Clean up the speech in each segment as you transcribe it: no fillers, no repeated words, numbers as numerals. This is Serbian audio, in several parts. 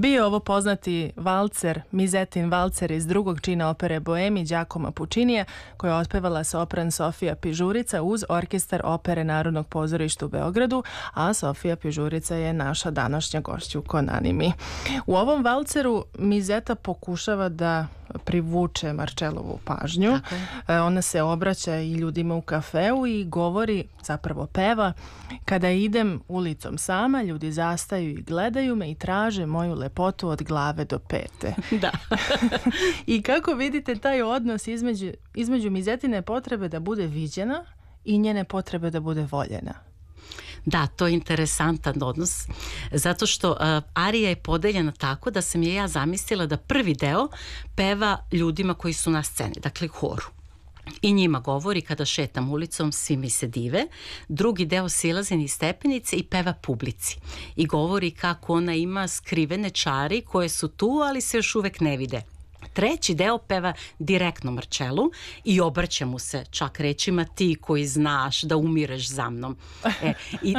Bio ovo poznati valcer, Mizetin valcer iz drugog čina opere Boemi Giacomo Puccinija, koja je otpevala sopran Sofija Pižurica uz orkestar opere Narodnog pozorišta u Beogradu, a Sofija Pižurica je naša današnja gošća u Konanimi. U ovom valceru Mizeta pokušava da privuče Marcellovu pažnju. Ona se obraća i ljudima u kafeu i govori, zapravo peva: kada idem ulicom sama, ljudi zastaju i gledaju me i traže moju lepotu od glave do pete. Da. I kako vidite taj odnos između Mizetine potrebe da bude viđena i njene potrebe da bude voljena? Da, to je interesantan odnos, zato što arija je podeljena tako da sam je ja zamislila da prvi deo peva ljudima koji su na sceni, dakle horu. I njima govori kada šetam ulicom, svi mi se dive. Drugi deo silazi niz stepenice i peva publici. I govori kako ona ima skrivene čari koje su tu, ali se još uvek ne vide. Treći deo peva direktno Marcellu i obraća mu se čak rečima: ti koji znaš da umireš za mnom. I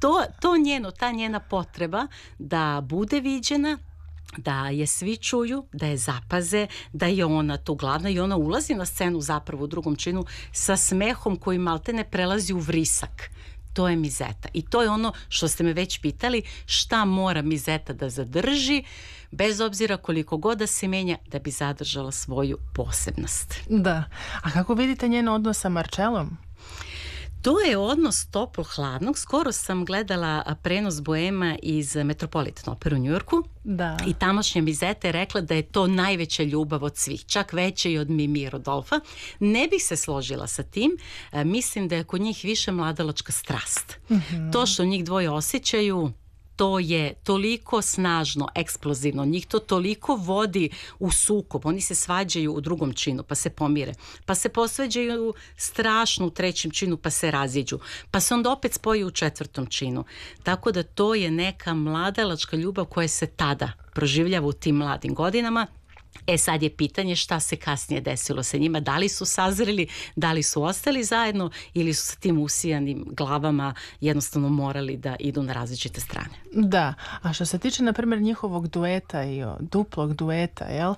ta njena potreba da bude viđena, da je svi čuju, da je zapaze, da je ona tu glavna i ona ulazi na scenu zapravo u drugom činu sa smehom koji maltene prelazi u vrisak. To je Mizeta. I to je ono što ste me već pitali, šta mora Mizeta da zadrži, bez obzira koliko god da se menja, da bi zadržala svoju posebnost. Da. A kako vidite njen odnos sa Marcellom? To je odnos toplo-hladnog. Skoro sam gledala prenos Boema iz Metropolitan Opera u Njujorku. Da. I tamošnja Mizeta je rekla da je to najveća ljubav od svih, čak veća i od Mimi i Rodolfa. Ne bih se složila sa tim. Mislim da je kod njih više mladalačka strast. To što njih dvoje osjećaju, to je toliko snažno, eksplozivno, njih to toliko vodi u sukob. Oni se svađaju u drugom činu, pa se pomire, pa se posvađaju strašno u trećem činu, pa se raziđu, pa se onda opet spoje u četvrtom činu. Tako da to je neka mladalačka ljubav koja se tada proživljava u tim mladim godinama. Sad je pitanje šta se kasnije desilo sa njima, da li su sazreli, da li su ostali zajedno ili su sa tim usijanim glavama jednostavno morali da idu na različite strane. Da, a što se tiče na primjer njihovog dueta i duplog dueta, jel?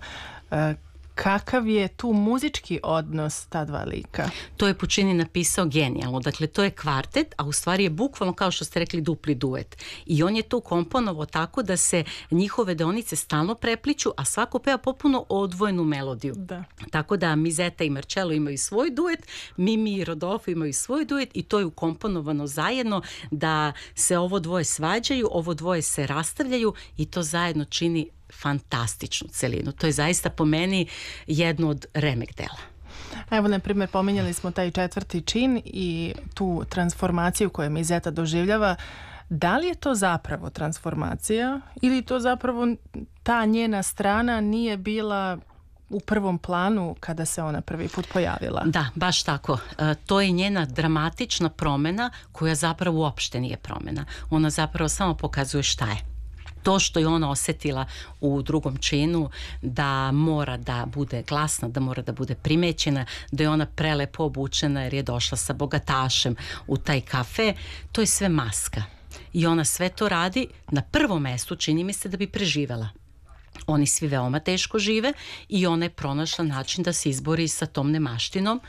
Kakav je tu muzički odnos ta dva lika? To je Puccini napisao genijalno. Dakle, to je kvartet, a u stvari je bukvalno, kao što ste rekli, dupli duet. I on je to komponovao tako da se njihove deonice stalno prepliću, a svako peva potpuno odvojenu melodiju. Da. Tako da Mizeta i Marcello imaju svoj duet, Mimi i Rodolfo imaju svoj duet i to je ukomponovano zajedno da se ovo dvoje svađaju, ovo dvoje se rastavljaju i to zajedno čini fantastičnu celinu. To je zaista po meni jedno od remek dela. Evo, na primjer, pominjali smo taj četvrti čin i tu transformaciju koju Mizeta doživljava. Da li je to zapravo transformacija ili to zapravo ta njena strana nije bila u prvom planu kada se ona prvi put pojavila? Da, baš tako. To je njena dramatična promjena koja zapravo uopšte nije promjena. Ona zapravo samo pokazuje šta je. To što je ona osjetila u drugom činu, da mora da bude glasna, da mora da bude primećena, da je ona prelepo obučena jer je došla sa bogatašem u taj kafe, to je sve maska. I ona sve to radi na prvom mestu, čini mi se, da bi preživela. Oni svi veoma teško žive i ona je pronašla način da se izbori sa tom nemaštinom.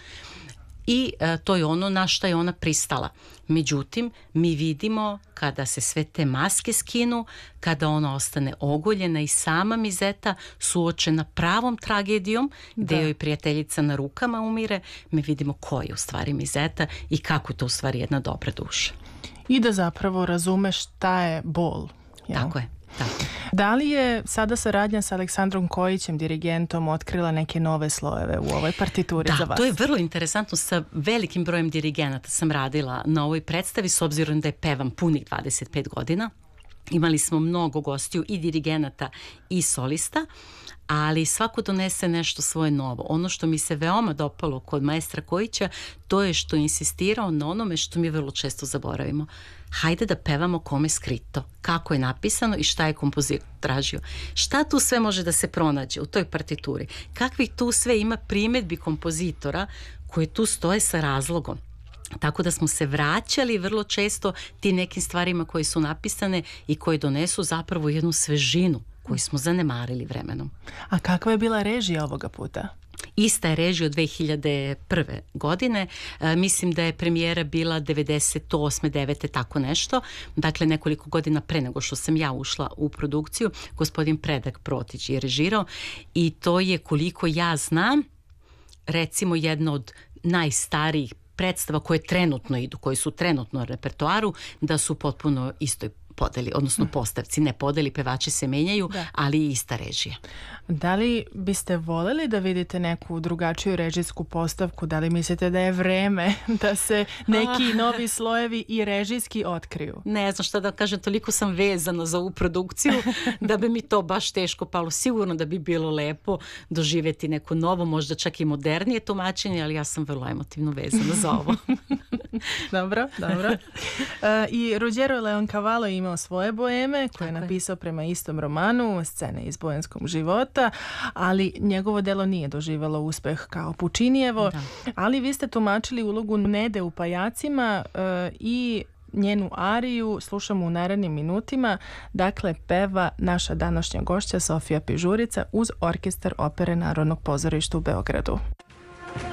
I to je ono na što je ona pristala. Međutim, mi vidimo kada se sve te maske skinu, kada ona ostane ogoljena i sama Mizeta suočena pravom tragedijom, gdje joj prijateljica na rukama umire, mi vidimo ko je u stvari Mizeta i kako to u stvari jedna dobra duša. I da zapravo razume šta je bol. Jel? Tako je. Tako. Da li je sada saradnja sa Aleksandrom Kojićem, dirigentom, otkrila neke nove slojeve u ovoj partituri za vas? Da, to je vrlo interesantno. Sa velikim brojem dirigenata sam radila na ovoj predstavi, s obzirom da je pevam punih 25 godina. Imali smo mnogo gostiju i dirigenata i solista, ali svako donese nešto svoje novo. Ono što mi se veoma dopalo kod maestra Kojića, to je što je insistirao na onome što mi vrlo često zaboravimo. Hajde da pevamo kome skrito, kako je napisano i šta je kompozitor tražio. Šta tu sve može da se pronađe u toj partituri? Kakvih tu sve ima primjedbi kompozitora koje tu stoje sa razlogom? Tako da smo se vraćali vrlo često ti nekim stvarima koje su napisane i koje donesu zapravo jednu svežinu koji smo zanemarili vremenom. A kakva je bila režija ovoga puta? Ista je režija od 2001. godine. Mislim da je premijera bila 98. 9. tako nešto. Dakle, nekoliko godina pre nego što sam ja ušla u produkciju, gospodin Predrag Protić je režirao i to je, koliko ja znam, recimo jedna od najstarijih predstava koje trenutno idu, koji su trenutno u repertoaru, da su potpuno istoj podeli, odnosno postavci, ne podeli, pevači se menjaju, ali i ista režija. Da li biste voljeli da vidite neku drugačiju režijsku postavku? Da li mislite da je vreme da se neki novi slojevi i režijski otkriju? Ne znam šta da kažem, toliko sam vezana za ovu produkciju da bi mi to baš teško palo. Sigurno da bi bilo lepo doživjeti neko novo, možda čak i modernije tumačenje, ali ja sam vrlo emotivno vezana za ovo. Dobro. I Ruggero Leoncavallo je imao svoje boeme koje je napisao prema istom romanu, Scene iz boemskog života, ali njegovo delo nije doživjelo uspeh kao Puccinijevo, ali vi ste tumačili ulogu Nede u Pajacima i njenu ariju slušamo u narednim minutima. Dakle, peva naša današnja gošća Sofija Pižurica uz orkestar Opere Narodnog pozorišta u Beogradu.